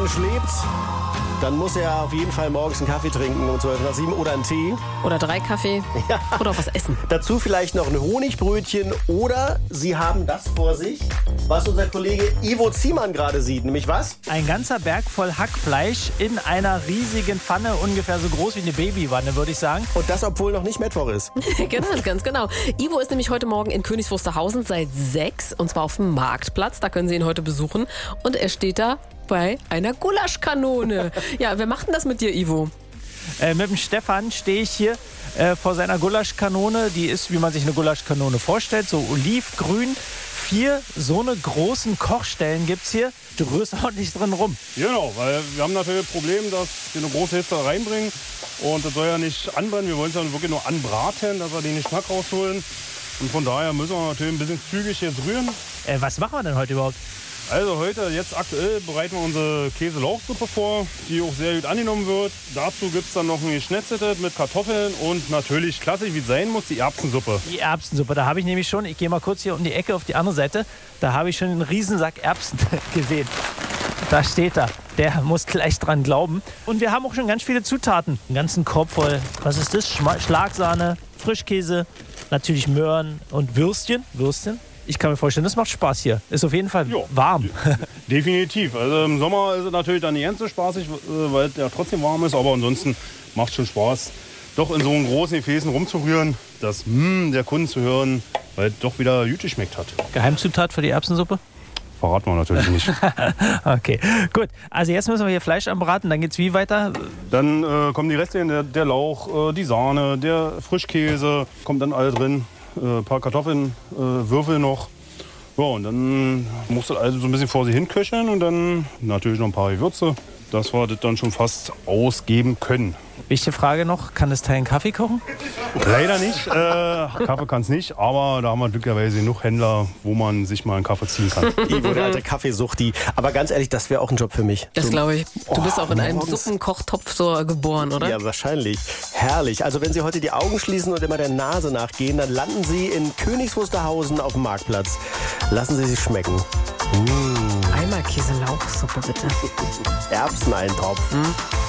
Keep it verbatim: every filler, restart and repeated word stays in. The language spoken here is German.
Mensch lebt, dann muss er auf jeden Fall morgens einen Kaffee trinken um zwölf nach sieben oder einen Tee. Oder drei Kaffee. Ja. Oder auch was essen. Dazu vielleicht noch ein Honigbrötchen oder Sie haben das vor sich, was unser Kollege Ivo Ziemann gerade sieht. Nämlich was? Ein ganzer Berg voll Hackfleisch in einer riesigen Pfanne, ungefähr so groß wie eine Babywanne, würde ich sagen. Und das, obwohl noch nicht Mittwoch ist. Genau, ganz genau. Ivo ist nämlich heute Morgen in Königs Wusterhausen seit sechs und zwar auf dem Marktplatz. Da können Sie ihn heute besuchen. Und er steht da bei einer Gulaschkanone. Ja, wer macht denn das mit dir, Ivo? Äh, mit dem Stefan stehe ich hier äh, vor seiner Gulaschkanone. Die ist, wie man sich eine Gulaschkanone vorstellt, so olivgrün. Vier so eine großen Kochstellen gibt es hier. Du rührst ordentlich drin rum. Genau, weil wir haben natürlich das Problem, dass wir eine große Hitze reinbringen. Und das soll ja nicht anbrennen. Wir wollen es ja wirklich nur anbraten, dass wir den Geschmack rausholen. Und von daher müssen wir natürlich ein bisschen zügig jetzt rühren. Äh, was machen wir denn heute überhaupt? Also heute, jetzt aktuell, bereiten wir unsere Käse-Lauchsuppe vor, die auch sehr gut angenommen wird. Dazu gibt es dann noch ein Geschnetzeltes mit Kartoffeln und natürlich klassisch, wie es sein muss, die Erbsensuppe. Die Erbsensuppe, da habe ich nämlich schon, ich gehe mal kurz hier um die Ecke auf die andere Seite, da habe ich schon einen Riesensack Erbsen gesehen. Da steht er. Der muss gleich dran glauben. Und wir haben auch schon ganz viele Zutaten. Einen ganzen Korb voll. Was ist das? Schma- Schlagsahne, Frischkäse, natürlich Möhren und Würstchen. Würstchen. Ich kann mir vorstellen, das macht Spaß hier. Ist auf jeden Fall Jo. warm. Definitiv. Also im Sommer ist es natürlich dann nicht ganz so spaßig, weil es ja trotzdem warm ist. Aber ansonsten macht es schon Spaß, doch in so einen großen Gefäßen rumzurühren, das Mmm der Kunden zu hören, weil es doch wieder gut geschmeckt hat. Geheimzutat für die Erbsensuppe? Verraten wir natürlich nicht. Okay, gut. Also jetzt müssen wir hier Fleisch anbraten. Dann geht's wie weiter? Dann äh, kommen die Reste, der, der Lauch, äh, die Sahne, der Frischkäse, kommt dann alle drin. Ein äh, paar Kartoffeln, äh, Würfel noch. Ja, und dann muss das also so ein bisschen vor sich hin köcheln und dann natürlich noch ein paar Gewürze, dass wir das dann schon fast ausgeben können. Wichtige Frage noch, kann das Teil einen Kaffee kochen? Leider nicht, äh, Kaffee kann es nicht, aber da haben wir glücklicherweise genug Händler, wo man sich mal einen Kaffee ziehen kann. Ivo, der alte Kaffeesuchti. Aber ganz ehrlich, das wäre auch ein Job für mich. Das So- glaube ich. Du Oh, bist auch in einem morgens- Suppenkochtopf so geboren, oder? Ja, wahrscheinlich. Herrlich. Also wenn Sie heute die Augen schließen und immer der Nase nachgehen, dann landen Sie in Königs Wusterhausen auf dem Marktplatz. Lassen Sie sich schmecken. Einmal Käse-Lauchsuppe, bitte. Erbseneintopf.